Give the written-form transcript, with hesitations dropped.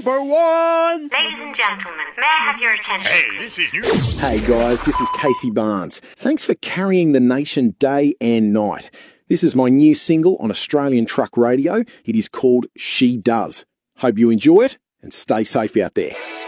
number one. Ladies and gentlemen, may I have your attention? Hey, this is new. Hey guys, this is Casey Barnes. Thanks for carrying the nation day and night. This is my new single on Australian Truck Radio. It is called She Does. Hope you enjoy it and stay safe out there.